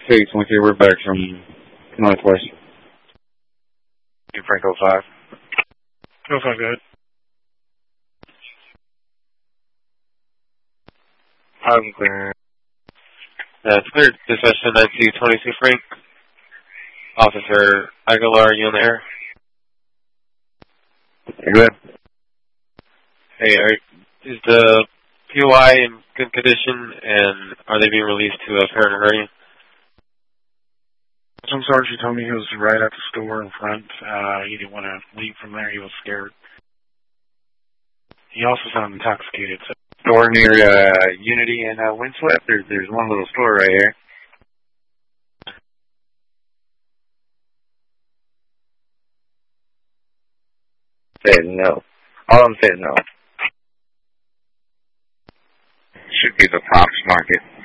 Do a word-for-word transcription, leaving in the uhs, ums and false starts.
Hey, twenty, we're back from Northwest. Franco five. Go five, go ahead. I'm clear. Uh, clear dispatch to nine two twenty-two Frank. Officer Aguilar, are you on the air? Good. Hey, are, is the P O I in good condition, and are they being released to a parent hurry? Some sergeant told me he was right at the store in front. Uh, he didn't want to leave from there. He was scared. He also sounded intoxicated. So. Store near uh, Unity and uh, Windswept? There's, there's one little store right here. Said no. All of them said no. Should be the Pops Market.